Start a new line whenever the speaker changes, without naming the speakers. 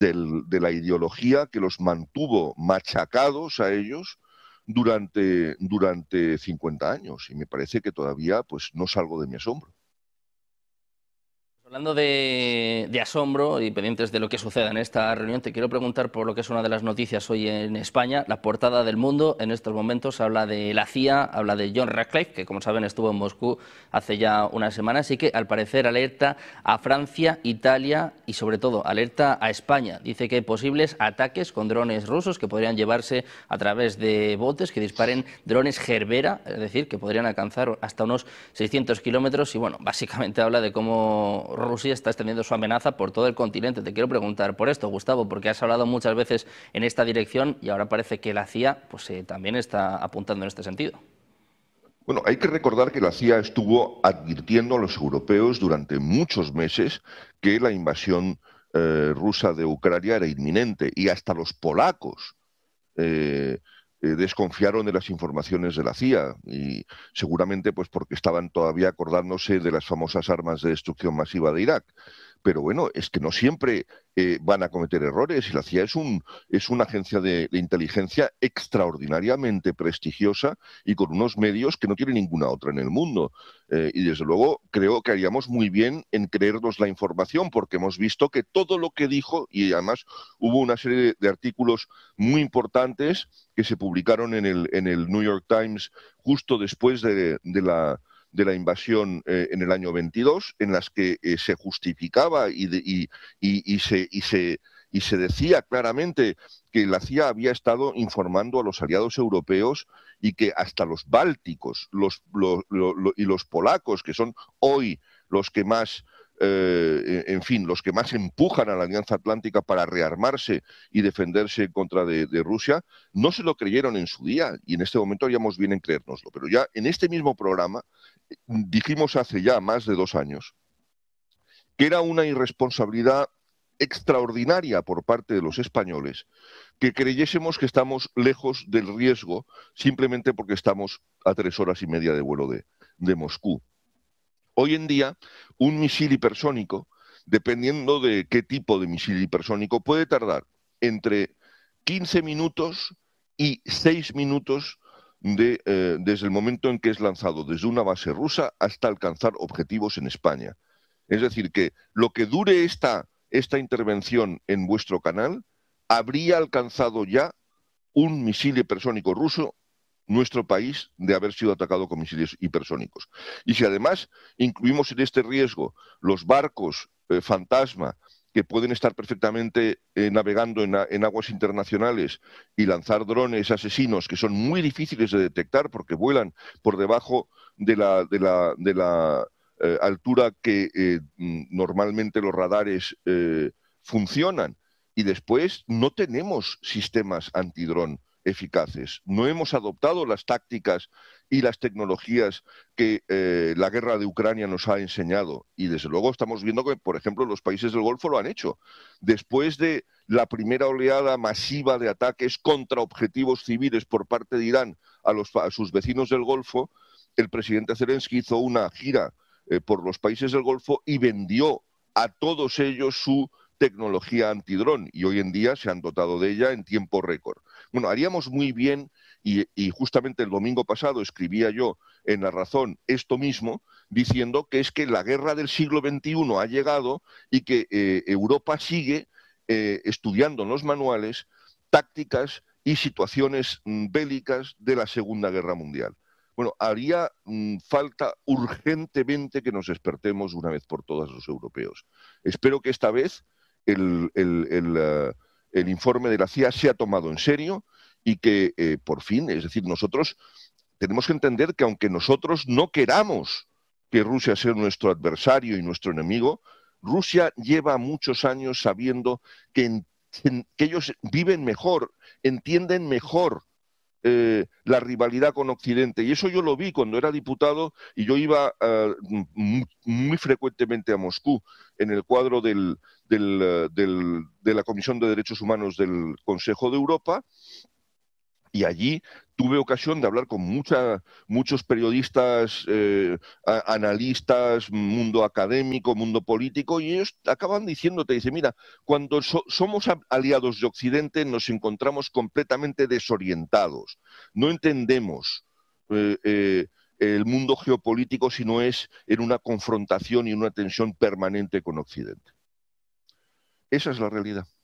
de la ideología que los mantuvo machacados a ellos durante 50 años. Y me parece que todavía pues, no salgo de mi asombro.
Hablando de asombro y pendientes de lo que suceda en esta reunión, te quiero preguntar por lo que es una de las noticias hoy en España. La portada del Mundo en estos momentos habla de la CIA, habla de John Ratcliffe, que como saben estuvo en Moscú hace ya unas semanas y que al parecer alerta a Francia, Italia y sobre todo alerta a España. Dice que hay posibles ataques con drones rusos que podrían llevarse a través de botes que disparen drones Gerbera, es decir, que podrían alcanzar hasta unos 600 kilómetros y bueno, básicamente habla de cómo Rusia está extendiendo su amenaza por todo el continente. Te quiero preguntar por esto, Gustavo, porque has hablado muchas veces en esta dirección y ahora parece que la CIA pues, también está apuntando en este sentido.
Bueno, hay que recordar que la CIA estuvo advirtiendo a los europeos durante muchos meses que la invasión rusa de Ucrania era inminente y hasta los polacos desconfiaron de las informaciones de la CIA y seguramente pues porque estaban todavía acordándose de las famosas armas de destrucción masiva de Irak. Pero bueno, es que no siempre van a cometer errores y la CIA es una agencia de inteligencia extraordinariamente prestigiosa y con unos medios que no tiene ninguna otra en el mundo. Y desde luego creo que haríamos muy bien en creernos la información porque hemos visto que todo lo que dijo, y además hubo una serie de artículos muy importantes que se publicaron en el New York Times justo después de la invasión en el año 22, en las que se justificaba y se decía claramente que la CIA había estado informando a los aliados europeos y que hasta los bálticos y los polacos, que son hoy los que más en fin, los que más empujan a la Alianza Atlántica para rearmarse y defenderse en contra de Rusia, no se lo creyeron en su día y en este momento haríamos bien en creérnoslo. Pero ya en este mismo programa dijimos hace ya más de 2 años que era una irresponsabilidad extraordinaria por parte de los españoles que creyésemos que estamos lejos del riesgo simplemente porque estamos a 3 horas y media de vuelo de Moscú. Hoy en día, un misil hipersónico, dependiendo de qué tipo de misil hipersónico, puede tardar entre 15 minutos y 6 minutos desde el momento en que es lanzado desde una base rusa hasta alcanzar objetivos en España. Es decir, que lo que dure esta intervención en vuestro canal habría alcanzado ya un misil hipersónico ruso nuestro país de haber sido atacado con misiles hipersónicos. Y si además incluimos en este riesgo los barcos fantasma que pueden estar perfectamente navegando en aguas internacionales y lanzar drones asesinos que son muy difíciles de detectar porque vuelan por debajo de la altura que normalmente los radares funcionan. Y después no tenemos sistemas antidrón eficaces. No hemos adoptado las tácticas y las tecnologías que la guerra de Ucrania nos ha enseñado. Y desde luego estamos viendo que, por ejemplo, los países del Golfo lo han hecho. Después de la primera oleada masiva de ataques contra objetivos civiles por parte de Irán a sus vecinos del Golfo, el presidente Zelensky hizo una gira por los países del Golfo y vendió a todos ellos su tecnología antidrón y hoy en día se han dotado de ella en tiempo récord. Bueno, haríamos muy bien, y justamente el domingo pasado escribía yo en La Razón esto mismo, diciendo que es que la guerra del siglo XXI ha llegado y que Europa sigue estudiando en los manuales tácticas y situaciones bélicas de la Segunda Guerra Mundial. Bueno, haría falta urgentemente que nos despertemos una vez por todas los europeos. Espero que esta vez el informe de la CIA se ha tomado en serio y que por fin, es decir, nosotros tenemos que entender que aunque nosotros no queramos que Rusia sea nuestro adversario y nuestro enemigo, Rusia lleva muchos años sabiendo que ellos viven mejor, entienden mejor la rivalidad con Occidente. Y eso yo lo vi cuando era diputado y yo iba muy frecuentemente a Moscú en el cuadro de la Comisión de Derechos Humanos del Consejo de Europa Y allí tuve ocasión de hablar con muchos periodistas, analistas, mundo académico, mundo político, y ellos acaban diciéndote, dice, mira, cuando somos aliados de Occidente nos encontramos completamente desorientados, no entendemos el mundo geopolítico si no es en una confrontación y una tensión permanente con Occidente. Esa es la realidad.